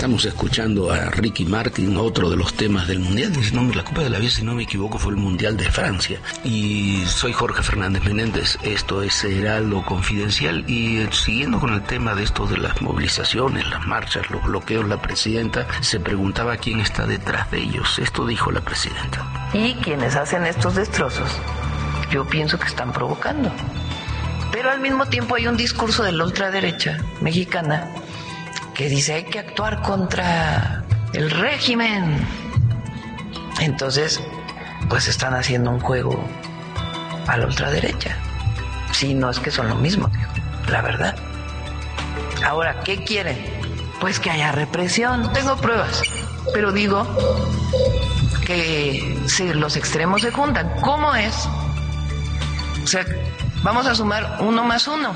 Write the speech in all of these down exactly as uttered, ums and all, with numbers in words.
Estamos escuchando a Ricky Martin, otro de los temas del Mundial. No, la Copa de la Vida, si no me equivoco, fue el Mundial de Francia. Y soy Jorge Fernández Menéndez, esto es Heraldo Confidencial. Y eh, siguiendo con el tema de esto de las movilizaciones, las marchas, los bloqueos, la presidenta se preguntaba quién está detrás de ellos. Esto dijo la presidenta. Y quienes hacen estos destrozos, yo pienso que están provocando. Pero al mismo tiempo hay un discurso de la ultraderecha mexicana que dice hay que actuar contra el régimen. Entonces, pues están haciendo un juego a la ultraderecha. Si no es que son lo mismo, la verdad. Ahora, ¿qué quieren? Pues que haya represión. No tengo pruebas, pero digo que si los extremos se juntan, ¿cómo es? O sea, vamos a sumar uno más uno.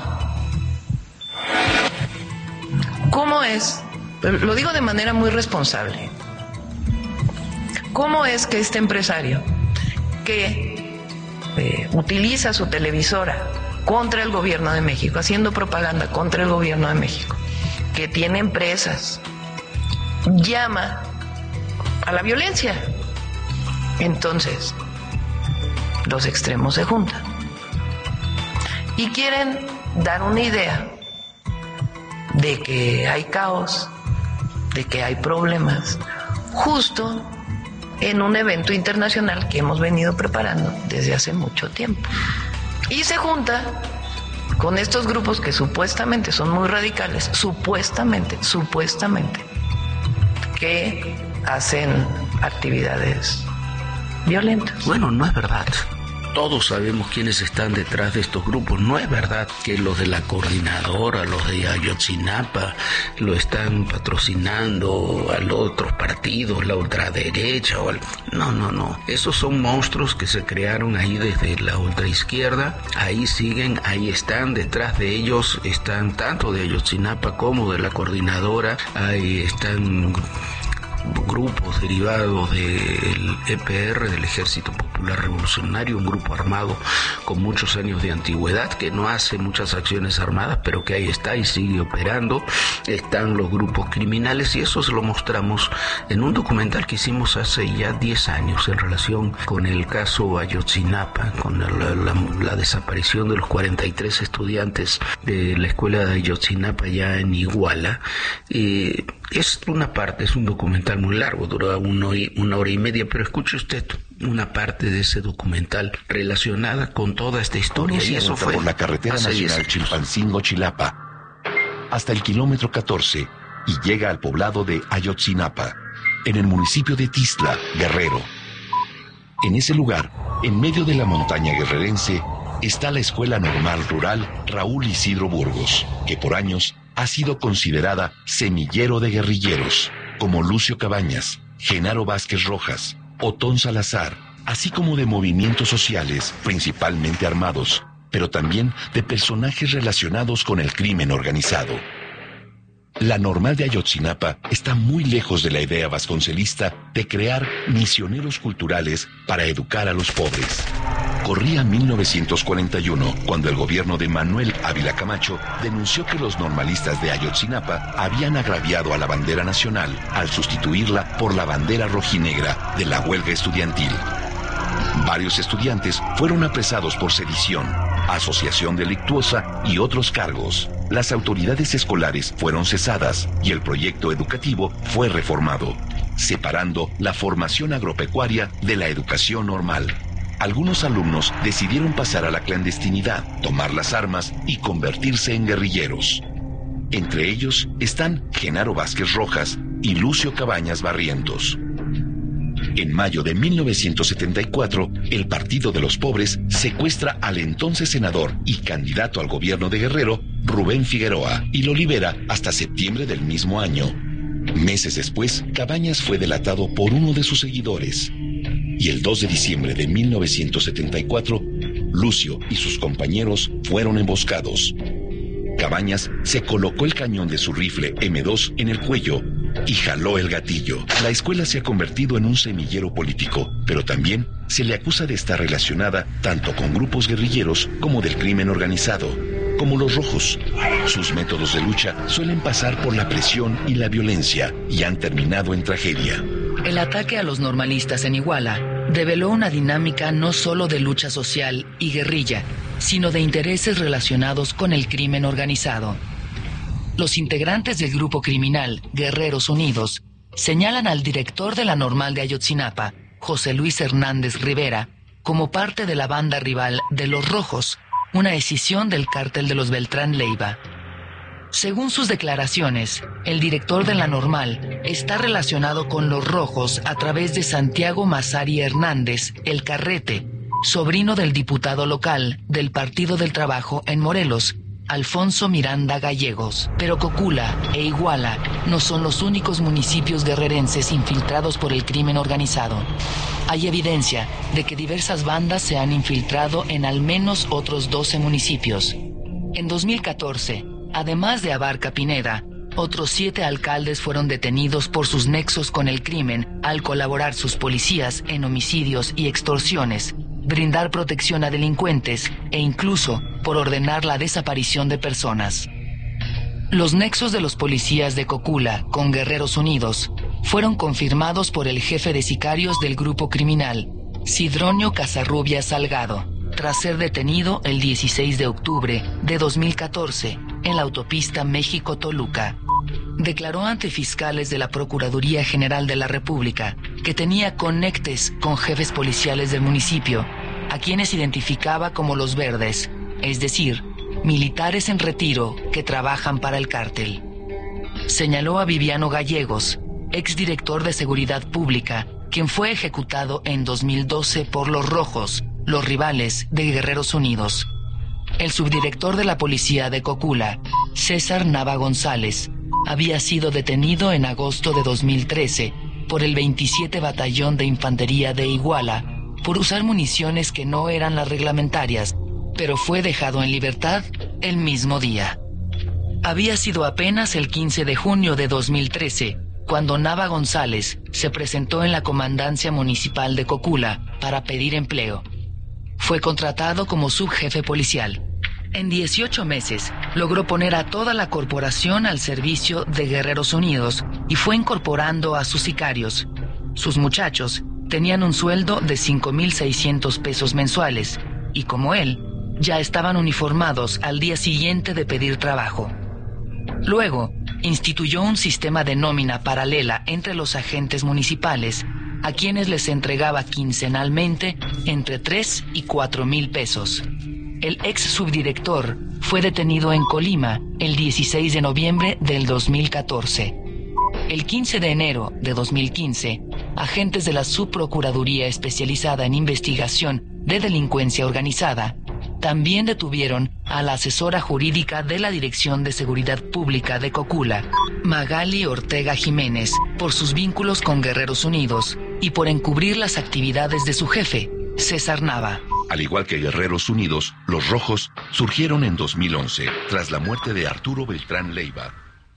¿Cómo es? Lo digo de manera muy responsable. ¿Cómo es que este empresario que eh, utiliza su televisora contra el gobierno de México, haciendo propaganda contra el gobierno de México, que tiene empresas, llama a la violencia? Entonces, los extremos se juntan y quieren dar una idea de que hay caos, de que hay problemas, justo en un evento internacional que hemos venido preparando desde hace mucho tiempo. Y se junta con estos grupos que supuestamente son muy radicales, supuestamente, supuestamente, que hacen actividades violentas. Bueno, no es verdad. Todos sabemos quiénes están detrás de estos grupos. No es verdad que los de la coordinadora, los de Ayotzinapa, lo están patrocinando a los otros partidos, la ultraderecha o al... No, no, no. Esos son monstruos que se crearon ahí desde la ultraizquierda. Ahí siguen, ahí están. Detrás de ellos están tanto de Ayotzinapa como de la coordinadora. Ahí están grupos derivados del E P R, del Ejército Popular Revolucionario, un grupo armado con muchos años de antigüedad, que no hace muchas acciones armadas, pero que ahí está y sigue operando. Están los grupos criminales, y eso se lo mostramos en un documental que hicimos hace ya diez años en relación con el caso Ayotzinapa, con la, la, la desaparición de los cuarenta y tres estudiantes de la escuela de Ayotzinapa ya en Iguala. Eh, es una parte, es un documental muy largo, dura una, una hora y media, pero escuche usted una parte de ese documental relacionada con toda esta historia. Y eso fue por la carretera nacional Chilpancingo-Chilapa hasta el kilómetro catorce y llega al poblado de Ayotzinapa, en el municipio de Tistla, Guerrero. En ese lugar, en medio de la montaña guerrerense, está la Escuela Normal Rural Raúl Isidro Burgos, que por años ha sido considerada semillero de guerrilleros, como Lucio Cabañas, Genaro Vázquez Rojas, Otón Salazar, así como de movimientos sociales, principalmente armados, pero también de personajes relacionados con el crimen organizado. La Normal de Ayotzinapa está muy lejos de la idea vasconcelista de crear misioneros culturales para educar a los pobres. Corría mil novecientos cuarenta y uno, cuando el gobierno de Manuel Ávila Camacho denunció que los normalistas de Ayotzinapa habían agraviado a la bandera nacional al sustituirla por la bandera rojinegra de la huelga estudiantil. Varios estudiantes fueron apresados por sedición, asociación delictuosa y otros cargos. Las autoridades escolares fueron cesadas y el proyecto educativo fue reformado, separando la formación agropecuaria de la educación normal. Algunos alumnos decidieron pasar a la clandestinidad, tomar las armas y convertirse en guerrilleros. Entre ellos están Genaro Vázquez Rojas y Lucio Cabañas Barrientos. En mayo de mil novecientos setenta y cuatro, el Partido de los Pobres secuestra al entonces senador y candidato al gobierno de Guerrero, Rubén Figueroa, y lo libera hasta septiembre del mismo año. Meses después, Cabañas fue delatado por uno de sus seguidores. Y el dos de diciembre de mil novecientos setenta y cuatro, Lucio y sus compañeros fueron emboscados. Cabañas se colocó el cañón de su rifle eme dos en el cuello y jaló el gatillo. La escuela se ha convertido en un semillero político, pero también se le acusa de estar relacionada tanto con grupos guerrilleros como del crimen organizado. como los rojos. Sus métodos de lucha suelen pasar por la presión y la violencia y han terminado en tragedia. El ataque a los normalistas en Iguala develó una dinámica no solo de lucha social y guerrilla, sino de intereses relacionados con el crimen organizado. Los integrantes del grupo criminal Guerreros Unidos señalan al director de la Normal de Ayotzinapa, José Luis Hernández Rivera, como parte de la banda rival de Los Rojos, una escisión del cártel de los Beltrán Leiva. Según sus declaraciones, el director de la Normal está relacionado con Los Rojos a través de Santiago Mazari Hernández, el Carrete, sobrino del diputado local del Partido del Trabajo en Morelos, Alfonso Miranda Gallegos. Pero Cocula e Iguala no son los únicos municipios guerrerenses infiltrados por el crimen organizado. Hay evidencia de que diversas bandas se han infiltrado en al menos otros doce municipios. En dos mil catorce, además de Abarca Pineda, otros siete alcaldes fueron detenidos por sus nexos con el crimen al colaborar sus policías en homicidios y extorsiones, brindar protección a delincuentes e incluso por ordenar la desaparición de personas. Los nexos de los policías de Cocula con Guerreros Unidos fueron confirmados por el jefe de sicarios del grupo criminal, Sidronio Casarrubias Salgado, tras ser detenido el dieciséis de octubre de dos mil catorce en la autopista México-Toluca. Declaró ante fiscales de la Procuraduría General de la República que tenía conectes con jefes policiales del municipio, a quienes identificaba como los verdes, es decir, militares en retiro que trabajan para el cártel. Señaló a Viviano Gallegos, exdirector de Seguridad Pública, quien fue ejecutado en dos mil doce por Los Rojos, los rivales de Guerreros Unidos. El subdirector de la policía de Cocula, César Nava González, había sido detenido en agosto de dos mil trece por el veintisiete Batallón de Infantería de Iguala por usar municiones que no eran las reglamentarias, pero fue dejado en libertad el mismo día. Había sido apenas el quince de junio de dos mil trece cuando Nava González se presentó en la Comandancia Municipal de Cocula para pedir empleo. Fue contratado como subjefe policial. En dieciocho meses, logró poner a toda la corporación al servicio de Guerreros Unidos y fue incorporando a sus sicarios. Sus muchachos tenían un sueldo de cinco mil seiscientos pesos mensuales y, como él, ya estaban uniformados al día siguiente de pedir trabajo. Luego, instituyó un sistema de nómina paralela entre los agentes municipales, a quienes les entregaba quincenalmente entre tres y cuatro mil pesos. El ex subdirector fue detenido en Colima el dieciséis de noviembre del dos mil catorce. El quince de enero de dos mil quince, agentes de la Subprocuraduría especializada en investigación de delincuencia organizada también detuvieron a la asesora jurídica de la Dirección de Seguridad Pública de Cocula, Magali Ortega Jiménez, por sus vínculos con Guerreros Unidos y por encubrir las actividades de su jefe, César Nava. Al igual que Guerreros Unidos, Los Rojos surgieron en dos mil once, tras la muerte de Arturo Beltrán Leiva.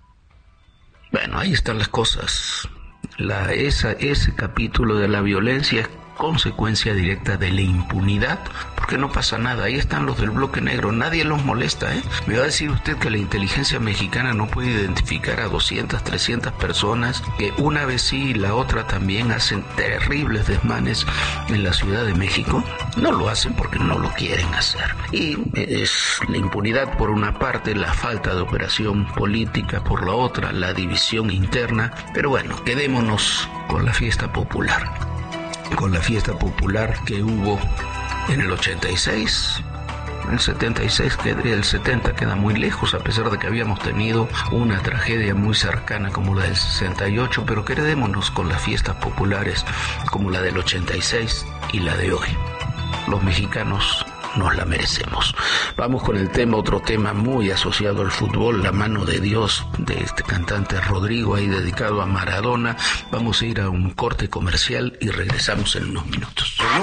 Bueno, ahí están las cosas. La, esa, ese capítulo de la violencia es consecuencia directa de la impunidad, porque no pasa nada. Ahí están los del bloque negro, nadie los molesta, ¿eh? Me va a decir usted que la inteligencia mexicana no puede identificar a doscientas, trescientas personas que una vez sí y la otra también hacen terribles desmanes en la Ciudad de México. No lo hacen porque no lo quieren hacer. Y es la impunidad por una parte, la falta de operación política por la otra, la división interna. Pero bueno, quedémonos con la fiesta popular. Con la fiesta popular que hubo en el ochenta y seis, el setenta y seis, que el setenta queda muy lejos, a pesar de que habíamos tenido una tragedia muy cercana como la del sesenta y ocho, pero quedémonos con las fiestas populares como la del ochenta y seis y la de hoy. Los mexicanos nos la merecemos. Vamos con el tema, otro tema muy asociado al fútbol, La mano de Dios, de este cantante Rodrigo, ahí dedicado a Maradona. Vamos a ir a un corte comercial y regresamos en unos minutos.